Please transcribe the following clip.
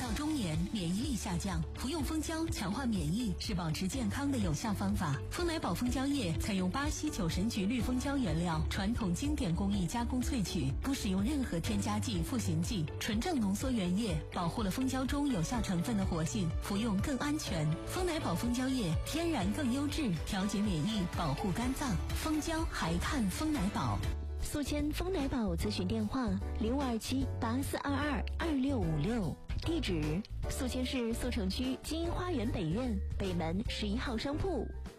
到中年，免疫力下降，服用蜂胶强化免疫是保持健康的有效方法。蜂奶宝蜂胶液采用巴西九神菊绿蜂胶原料，传统经典工艺加工萃取，不使用任何添加剂、赋形剂，纯正浓缩原液，保护了蜂胶中有效成分的活性，服用更安全。蜂奶宝蜂胶液天然更优质，调节免疫，保护肝脏。蜂胶还看蜂奶宝。 宿迁蜂奶宝咨询电话052784222656，地址宿迁市宿城区金鹰花园北苑北门11号商铺。